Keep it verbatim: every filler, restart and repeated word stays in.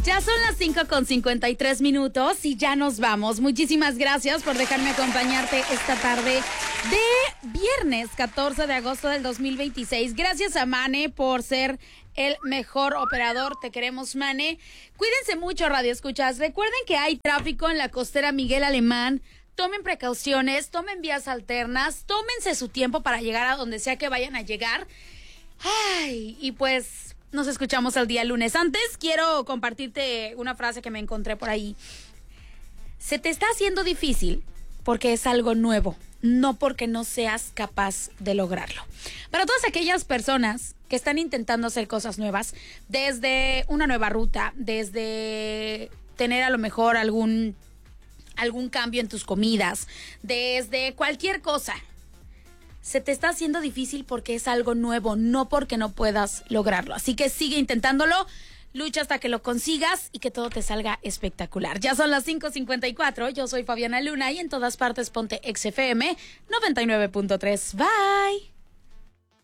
Ya son las cinco con cincuenta y tres minutos y ya nos vamos. Muchísimas gracias por dejarme acompañarte esta tarde de viernes catorce de agosto del dos mil veintiséis. Gracias a Mane por ser el mejor operador. Te queremos, Mane. Cuídense mucho, Radio Escuchas. Recuerden que hay tráfico en la costera Miguel Alemán. Tomen precauciones, tomen vías alternas, tómense su tiempo para llegar a donde sea que vayan a llegar. Ay, y pues nos escuchamos el día lunes. Antes quiero compartirte una frase que me encontré por ahí. Se te está haciendo difícil porque es algo nuevo, no porque no seas capaz de lograrlo. Para todas aquellas personas que están intentando hacer cosas nuevas, desde una nueva ruta, desde tener a lo mejor algún, algún cambio en tus comidas, desde cualquier cosa, se te está haciendo difícil porque es algo nuevo, no porque no puedas lograrlo. Así que sigue intentándolo, lucha hasta que lo consigas y que todo te salga espectacular. Ya son las cinco cincuenta y cuatro, yo soy Fabiana Luna y en todas partes ponte X F M noventa y nueve punto tres. Bye.